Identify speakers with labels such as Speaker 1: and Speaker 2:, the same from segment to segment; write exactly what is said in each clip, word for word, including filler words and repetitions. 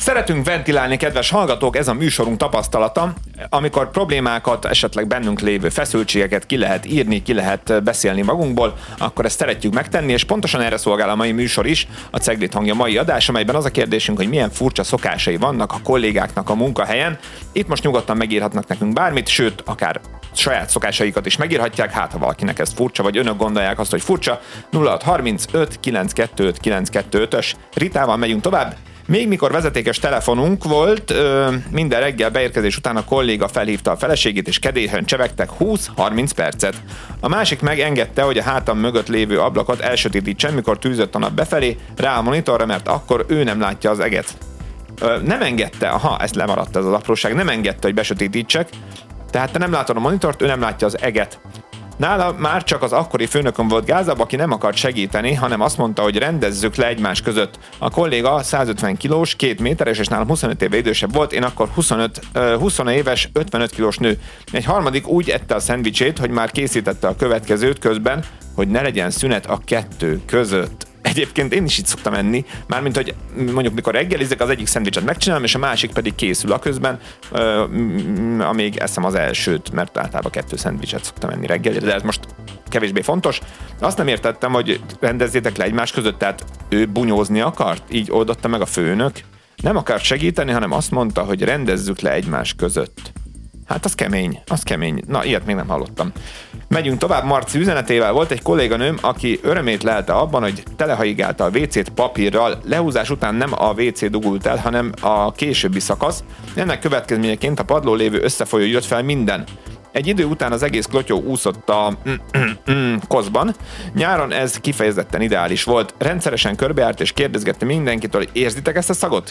Speaker 1: Szeretünk ventilálni, kedves hallgatók, ez a műsorunk tapasztalata, amikor problémákat, esetleg bennünk lévő feszültségeket ki lehet írni, ki lehet beszélni magunkból, akkor ezt szeretjük megtenni, és pontosan erre szolgál a mai műsor is, a Cegléd hangja mai adás, amelyben az a kérdésünk, hogy milyen furcsa szokásai vannak a kollégáknak a munkahelyen. Itt most nyugodtan megírhatnak nekünk bármit, sőt, akár saját szokásaikat is megírhatják, hát ha valakinek ez furcsa, vagy önök gondolják azt, hogy furcsa. nulla hat harmincöt kilencszázkettőöt kilencszázkettőötös Ritával megyünk tovább. Még mikor vezetékes telefonunk volt, minden reggel beérkezés után a kolléga felhívta a feleségét, és kedélyesen csevegtek húsz-harminc percet. A másik megengedte, hogy a hátam mögött lévő ablakot elsötétítsen, mikor tűzött a nap befelé, rá a monitorra, mert akkor ő nem látja az eget. Nem engedte, aha, ez lemaradt ez az apróság, nem engedte, hogy besötétítsek, tehát te nem látod a monitort, ő nem látja az eget. Nála már csak az akkori főnököm volt gázabb, aki nem akart segíteni, hanem azt mondta, hogy rendezzük le egymás között. A kolléga százötven kilós, két méteres, és nálam huszonöt éve idősebb volt, én akkor huszonöt, húsz éves, ötvenöt kilós nő. Egy harmadik úgy ette a szendvicsét, hogy már készítette a következőt közben, hogy ne legyen szünet a kettő között. Egyébként én is így szoktam enni, mármint, hogy mondjuk mikor reggelizek, az egyik szendvicset megcsinálom, és a másik pedig készül a közben, amíg eszem az elsőt, mert általában kettő szendvicset szoktam enni reggelire, de ez most kevésbé fontos. Azt nem értettem, hogy rendezzétek le egymás között, tehát ő bunyózni akart, így oldotta meg a főnök. Nem akart segíteni, hanem azt mondta, hogy rendezzük le egymás között. Hát az kemény, az kemény. Na, ilyet még nem hallottam. Megyünk tovább Marci üzenetével. Volt egy kolléganőm, aki örömét lelte abban, hogy telehaigálta a vécét papírral. Lehúzás után nem a vécé dugult el, hanem a későbbi szakasz. Ennek következményeként a padlón lévő összefolyó jött fel minden. Egy idő után az egész klotyó úszott a koszban. Nyáron ez kifejezetten ideális volt. Rendszeresen körbejárt és kérdezgette mindenkitől, hogy érzitek ezt a szagot?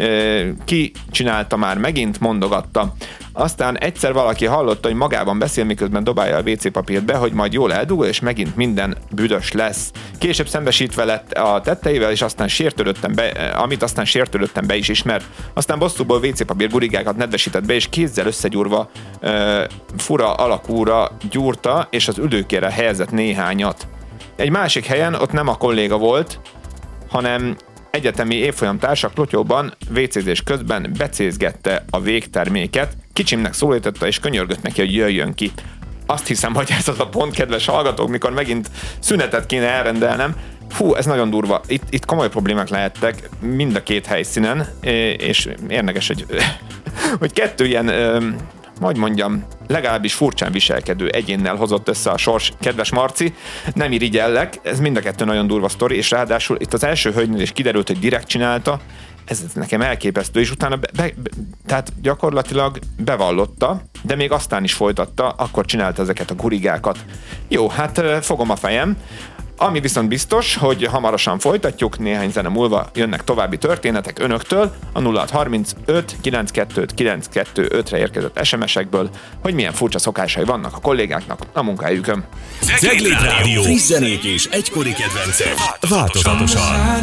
Speaker 1: Ki csinálta már megint, mondogatta. Aztán egyszer valaki hallotta, hogy magában beszél, miközben dobálja a vécé papírt be, hogy majd jól eldugol, és megint minden büdös lesz. Később szembesítve lett a tetteivel, és aztán sértődöttem be, amit aztán sértődöttem be is ismert. Aztán bosszúból vécé papír gurigákat nedvesített be, és kézzel összegyúrva uh, fura alakúra gyúrta, és az ülőkére helyezett néhányat. Egy másik helyen ott nem a kolléga volt, hanem egyetemi évfolyam társa klotyóban vécézés közben becézgette a végterméket, kicsimnek szólította és könyörgött neki, hogy jöjjön ki. Azt hiszem, hogy ez az a pont, kedves hallgatók, mikor megint szünetet kéne elrendelnem. Fú, ez nagyon durva. Itt, itt komoly problémák lehettek mind a két helyszínen, és érdekes, hogy, hogy kettő ilyen, hogy mondjam, legalábbis furcsán viselkedő egyénnel hozott össze a sors, kedves Marci. Nem irigyellek, ez mind a kettő nagyon durva sztori, és ráadásul itt az első hölgynél is kiderült, hogy direkt csinálta, ez nekem elképesztő, és utána be, be, tehát gyakorlatilag bevallotta, de még aztán is folytatta, akkor csinálta ezeket a gurigákat. Jó, hát fogom a fejem. Ami viszont biztos, hogy hamarosan folytatjuk, néhány zene múlva jönnek további történetek önöktől, a nulla hat harmincöt kilencszázkettőt kilencszázkettőötre érkezett es em es-ekből, hogy milyen furcsa szokásai vannak a kollégáknak a munkahelyükön.
Speaker 2: Cegléd Rádió, friss zenék és egykori kedvencek változatosan.